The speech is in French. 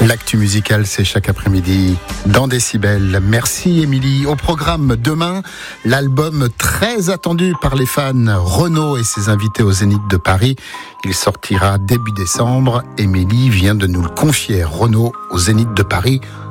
L'actu musicale, c'est chaque après-midi dans Décibel. Merci Émilie. Au programme demain, l'album très attendu par les fans, Renaud et ses invités au Zénith de Paris. Il sortira début décembre. Émilie vient de nous le confier. Renaud au Zénith de Paris